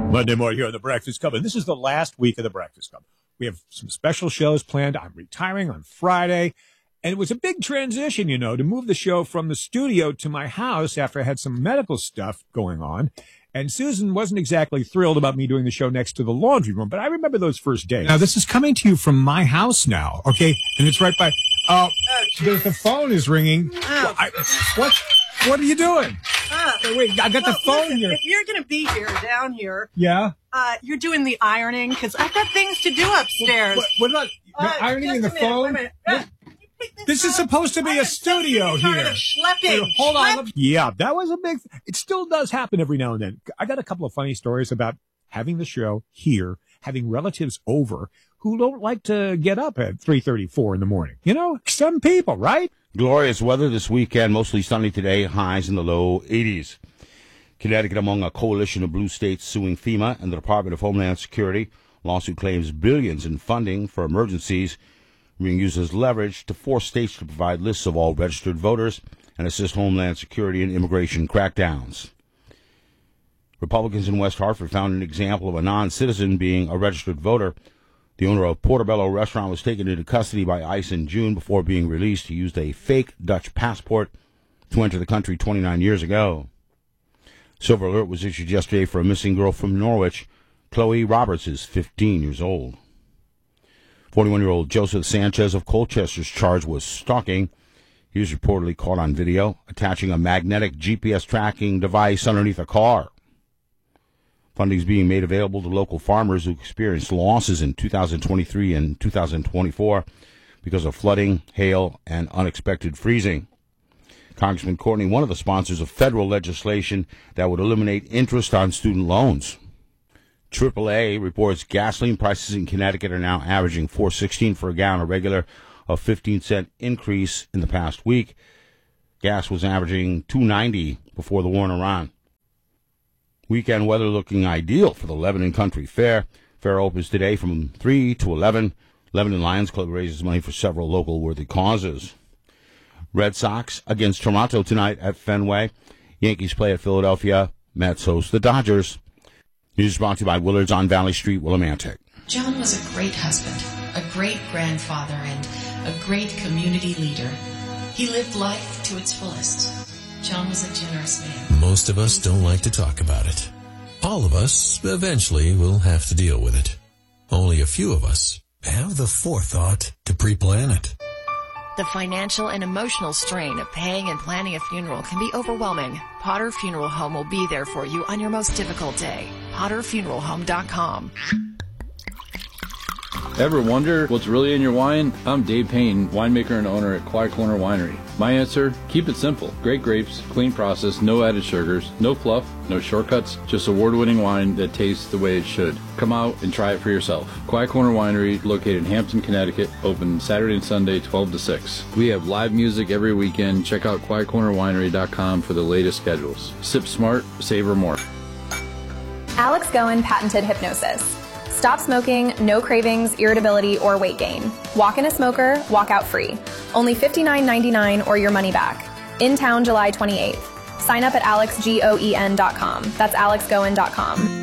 Monday morning here on The Breakfast Club, and this is the last week of The Breakfast Club. We have some special shows planned. I'm retiring on Friday, and it was a big transition, to move the show from the studio to my house after I had some medical stuff going on. And Susan wasn't exactly thrilled about me doing the show next to the laundry room, but I remember those first days. Now, this is coming to you from my house now, okay? And it's right by... the phone is ringing. What are you doing? Wait, I got the phone here. If you're going to be here, down here... Yeah? You're doing the ironing, because I've got things to do upstairs. What about ironing in the phone? Wait a minute. This is supposed to be a studio here. Schlepping. Wait, hold on. Yeah, that was a big... It still does happen every now and then. I got a couple of funny stories about having the show here, having relatives over who don't like to get up at 3:34 in the morning. Some people, right? Glorious weather this weekend, mostly sunny today, highs in the low 80s. Connecticut among a coalition of blue states suing FEMA and the Department of Homeland Security. Lawsuit claims billions in funding for emergencies being used as leverage to force states to provide lists of all registered voters and assist Homeland Security in immigration crackdowns. Republicans in West Hartford found an example of a non-citizen being a registered voter. The owner of Portobello Restaurant was taken into custody by ICE in June before being released. He used a fake Dutch passport to enter the country 29 years ago. Silver alert was issued yesterday for a missing girl from Norwich. Chloe Roberts is 15 years old. 41-year-old Joseph Sanchez of Colchester is charged with stalking. He was reportedly caught on video attaching a magnetic GPS tracking device underneath a car. Funding is being made available to local farmers who experienced losses in 2023 and 2024 because of flooding, hail, and unexpected freezing. Congressman Courtney, one of the sponsors of federal legislation that would eliminate interest on student loans. AAA reports gasoline prices in Connecticut are now averaging $4.16 for a gallon, a regular 15-cent increase in the past week. Gas was averaging $2.90 before the war in Iran. Weekend weather looking ideal for the Lebanon Country Fair. Fair opens today from 3 to 11. Lebanon Lions Club raises money for several local worthy causes. Red Sox against Toronto tonight at Fenway. Yankees play at Philadelphia. Mets host the Dodgers. News brought to you by Willard's on Valley Street, Willimantic. John was a great husband, a great grandfather, and a great community leader. He lived life to its fullest. John was a generous man. Most of us don't like to talk about it. All of us eventually will have to deal with it. Only a few of us have the forethought to pre-plan it. The financial and emotional strain of paying and planning a funeral can be overwhelming. Potter Funeral Home will be there for you on your most difficult day. PotterFuneralHome.com. Ever wonder what's really in your wine? I'm Dave Payne, winemaker and owner at Quiet Corner Winery. My answer? Keep it simple. Great grapes, clean process, no added sugars, no fluff, no shortcuts, just award-winning wine that tastes the way it should. Come out and try it for yourself. Quiet Corner Winery, located in Hampton, Connecticut, open Saturday and Sunday, 12 to 6. We have live music every weekend. Check out quietcornerwinery.com for the latest schedules. Sip smart, savor more. Alex Goen patented hypnosis. Stop smoking, no cravings, irritability, or weight gain. Walk in a smoker, walk out free. Only $59.99 or your money back. In town July 28th. Sign up at alexgoen.com. That's alexgoen.com.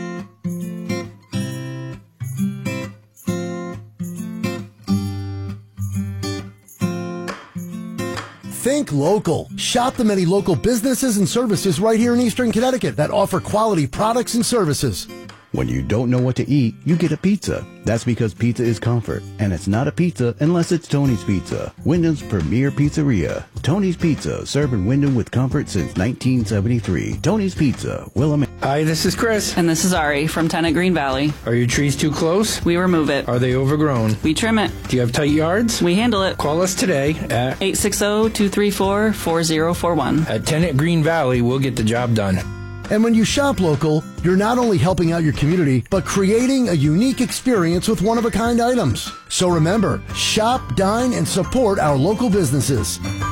Think local. Shop the many local businesses and services right here in Eastern Connecticut that offer quality products and services. When you don't know what to eat, you get a pizza. That's because pizza is comfort, and it's not a pizza unless it's Tony's Pizza, Wyndham's premier pizzeria. Tony's Pizza, serving Wyndham with comfort since 1973. Tony's Pizza, William. Hi, this is Chris. And this is Ari from Tenant Green Valley. Are your trees too close? We remove it. Are they overgrown? We trim it. Do you have tight yards? We handle it. Call us today at 860-234-4041. At Tenant Green Valley, we'll get the job done. And when you shop local, you're not only helping out your community, but creating a unique experience with one-of-a-kind items. So remember, shop, dine, and support our local businesses.